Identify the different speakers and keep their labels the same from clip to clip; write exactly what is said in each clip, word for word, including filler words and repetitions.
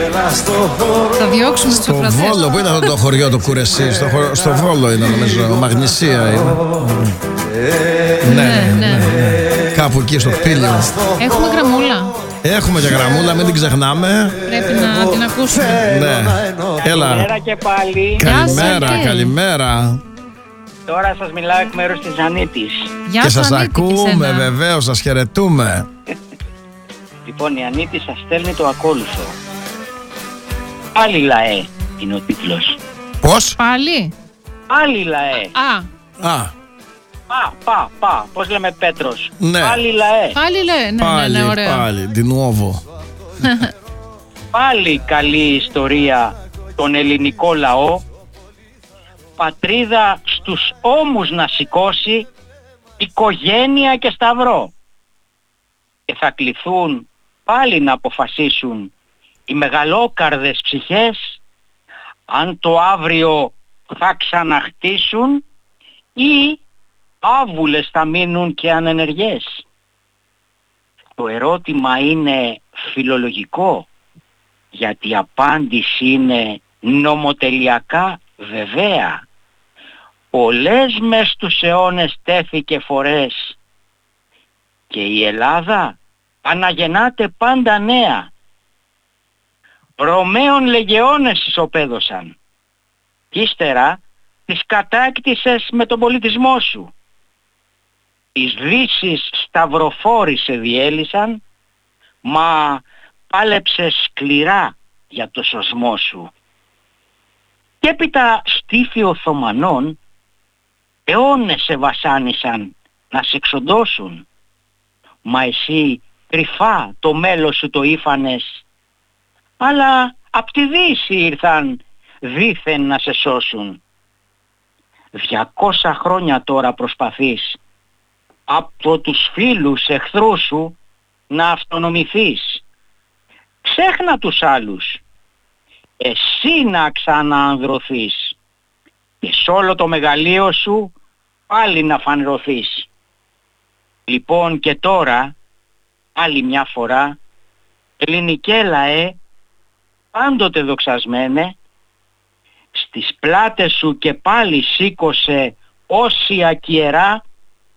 Speaker 1: Θα διώξουμε τους
Speaker 2: Στο
Speaker 1: ακροατές.
Speaker 2: Βόλο, πού είναι αυτό το χωριό του Κουρεσί? Στο, χω- στο Βόλο είναι, νομίζω. Μαγνησία είναι. Ναι,
Speaker 1: Ναι, ναι.
Speaker 2: κάπου εκεί στο Πήλιο.
Speaker 1: Έχουμε γραμμούλα.
Speaker 2: Έχουμε και γραμμούλα, μην την ξεχνάμε.
Speaker 1: Πρέπει να την ακούσουμε.
Speaker 2: Ναι. Έλα.
Speaker 3: Καλημέρα και πάλι.
Speaker 2: Καλημέρα,
Speaker 1: Σάκη.
Speaker 2: καλημέρα.
Speaker 3: Τώρα σας μιλάω εκ μέρους της Ανίτης.
Speaker 1: Γεια
Speaker 2: Και
Speaker 1: σου,
Speaker 2: σας
Speaker 1: Ανίτη, και
Speaker 2: ακούμε,
Speaker 1: σένα.
Speaker 2: βεβαίως, σας χαιρετούμε.
Speaker 3: Λοιπόν, η Ανίτη σας στέλνει το ακόλουθο. Πάλι λαέ είναι ο τίτλος.
Speaker 2: Πώς?
Speaker 1: Πάλι.
Speaker 3: Πάλι λαέ.
Speaker 1: Α,
Speaker 2: Α,
Speaker 3: Πα, πα, πα. Πώς λέμε Πέτρος.
Speaker 2: Ναι.
Speaker 3: Πάλι λαέ.
Speaker 1: πάλι λέει. Ναι, ναι,
Speaker 2: πάλι,
Speaker 1: ναι, ωραίο.
Speaker 2: πάλι, di nuovo.
Speaker 3: Πάλι καλή ιστορία τον ελληνικό λαό. Πατρίδα στους ώμους να σηκώσει, οικογένεια και σταυρό. Και θα κληθούν πάλι να αποφασίσουν οι μεγαλόκαρδες ψυχές αν το αύριο θα ξαναχτίσουν ή άβουλες θα μείνουν και ανενεργές. Το ερώτημα είναι φιλολογικό, γιατί η απάντηση είναι νομοτελειακά βεβαία. Πολλές μες στους αιώνες τέθηκε φορές και η Ελλάδα αναγεννάται πάντα νέα. Ρωμαίων λεγεώνες ισοπαίδωσαν. Κι ύστερα τις κατάκτησες με τον πολιτισμό σου. Τις δύσεις σταυροφόροι σε διέλυσαν, μα πάλεψες σκληρά για το σωσμό σου. Και έπειτα στήφοι Οθωμανών αιώνες σε βασάνισαν να σε εξοντώσουν, μα εσύ κρυφά το μέλος σου το ήφανες, αλλά απ' τη Δύση ήρθαν δήθεν να σε σώσουν. Διακόσα χρόνια τώρα προσπαθείς από τους φίλους εχθρούς σου να αυτονομηθείς. Ξέχνα τους άλλους, εσύ να ξαναανδρωθείς και σ' όλο το μεγαλείο σου πάλι να φανερωθείς. Λοιπόν και τώρα, άλλη μια φορά, ελληνικέ λαέ, πάντοτε δοξασμένε, στις πλάτες σου και πάλι σήκωσε όσια κιερά,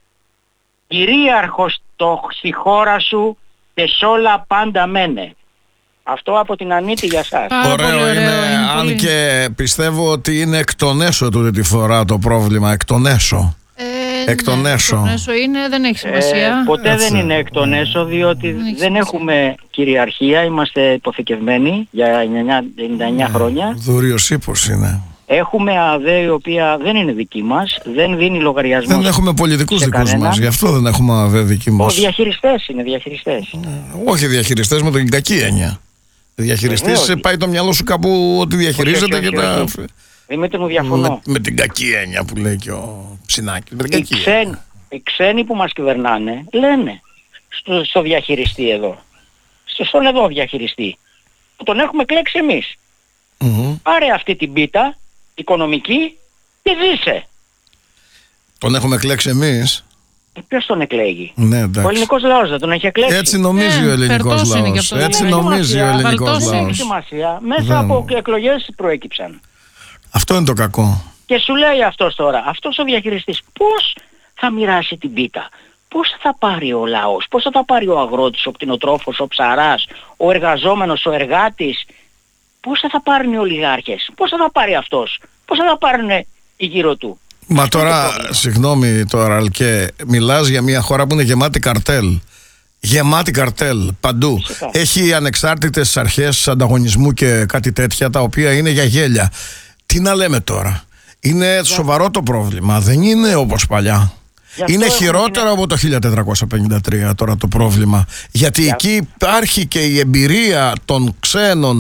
Speaker 3: κυρίαρχος το στη χώρα σου και σ' όλα πάντα μένε. Αυτό από την Ανίτη για σας.
Speaker 1: Πάρα
Speaker 2: Ωραίο
Speaker 1: πολύ ωραίο,
Speaker 2: είναι,
Speaker 1: είναι
Speaker 2: αν
Speaker 1: πολύ.
Speaker 2: και πιστεύω ότι είναι εκ των έσω τούτη τη φορά το πρόβλημα, εκ των έσω.
Speaker 1: Ε,
Speaker 2: Εκ των
Speaker 1: ναι,
Speaker 2: έσω.
Speaker 1: εκ των έσω είναι, δεν έχει
Speaker 3: Ε,
Speaker 1: σημασία.
Speaker 3: ποτέ
Speaker 2: Έτσι.
Speaker 3: δεν είναι εκ των έσω, διότι
Speaker 1: Δεν έχει
Speaker 3: δεν
Speaker 1: σημασία.
Speaker 3: έχουμε κυριαρχία, είμαστε υποθηκευμένοι για ενενήντα εννιά χρόνια.
Speaker 2: Δούριος ύπος είναι.
Speaker 3: Έχουμε ΑΔΕ η οποία δεν είναι δική μας, δεν δίνει λογαριασμό.
Speaker 2: Δεν έχουμε πολιτικούς
Speaker 3: σε
Speaker 2: δικούς
Speaker 3: κανένα.
Speaker 2: μας, γι' αυτό δεν έχουμε ΑΒ δική
Speaker 3: Ο
Speaker 2: μας.
Speaker 3: διαχειριστές είναι διαχειριστές.
Speaker 2: Όχι διαχειριστές με την κακή έννοια. Διαχειριστής
Speaker 3: Βεβαίως.
Speaker 2: πάει το μυαλό σου κάπου ότι διαχειρίζεται
Speaker 3: Όχι, όχι,
Speaker 2: και τα.
Speaker 3: όχι, όχι. Δημήτρη μου, διαφωνώ.
Speaker 2: Με, με την κακή έννοια που λέει και ο Ψινάκης. Με την
Speaker 3: Οι
Speaker 2: κακή
Speaker 3: ξένοι,
Speaker 2: έννοια.
Speaker 3: οι ξένοι που μας κυβερνάνε λένε στο, στο διαχειριστή εδώ, στο, στον εδώ διαχειριστή, που τον έχουμε κλέξει εμείς.
Speaker 2: Μμμ.
Speaker 3: Πάρε αυτή την πίτα οικονομική και ζήσε.
Speaker 2: Τον έχουμε κλέξει εμείς.
Speaker 3: Ε, Ποιος τον εκλέγει?
Speaker 2: Ναι,
Speaker 3: Ο
Speaker 2: εντάξει.
Speaker 3: ελληνικός λαός δεν τον έχει εκλέξει.
Speaker 2: Έτσι νομίζει
Speaker 1: Ε,
Speaker 2: ο ελληνικός
Speaker 1: φερτός είναι και
Speaker 2: λαός.
Speaker 1: αυτό.
Speaker 2: Έτσι
Speaker 3: Δεν έχει
Speaker 2: νομίζει ο
Speaker 3: σημασία.
Speaker 2: ελληνικός
Speaker 1: Βαλτός είναι.
Speaker 3: Δεν έχει
Speaker 2: λαός.
Speaker 3: σημασία. Μέσα
Speaker 2: Δεν-
Speaker 3: από εκλογές προέκυψαν.
Speaker 2: Αυτό είναι το κακό.
Speaker 3: Και σου λέει αυτός τώρα, αυτός ο διαχειριστής πώς θα μοιράσει την πίτα, πώς θα πάρει ο λαός, πώς θα τα πάρει ο αγρότης, ο κτηνοτρόφος, ο ψαράς, ο εργαζόμενος, ο εργάτης, πώς θα τα πάρουν οι ολιγάρχες, πώς θα τα πάρει αυτός, πώς θα τα πάρουν οι γύρω του.
Speaker 2: Μα τώρα, συγγνώμη τώρα, Αλκέ, μιλάς για μια χώρα που είναι γεμάτη καρτέλ. Γεμάτη καρτέλ παντού.
Speaker 3: Φυσικά.
Speaker 2: Έχει ανεξάρτητες αρχές ανταγωνισμού και κάτι τέτοια τα οποία είναι για γέλια. Τι να λέμε τώρα. Είναι σοβαρό το πρόβλημα. Δεν είναι όπως παλιά.
Speaker 3: Γι' αυτό
Speaker 2: Είναι
Speaker 3: έχουμε
Speaker 2: χειρότερο
Speaker 3: την-
Speaker 2: από το χίλια τετρακόσια πενήντα τρία τώρα το πρόβλημα. Γιατί
Speaker 3: Γι'
Speaker 2: εκεί υπάρχει και η εμπειρία των ξένων